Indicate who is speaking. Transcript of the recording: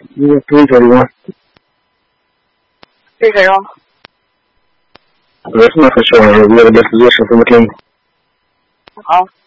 Speaker 1: You got 331.
Speaker 2: 3-0.
Speaker 1: There's nothing showing here. We have a disposition for McKinney.
Speaker 2: Oh.